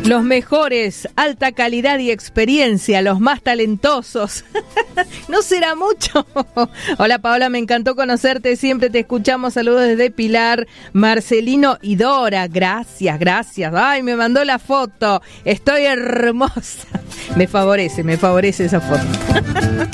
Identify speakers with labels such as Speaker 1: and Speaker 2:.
Speaker 1: Los mejores, alta calidad y experiencia, los más talentosos. ¿No será mucho? Hola Paola, me encantó conocerte, siempre te escuchamos. Saludos desde Pilar, Marcelino y Dora. Gracias, gracias. Ay, me mandó la foto. Estoy hermosa. Me favorece esa foto.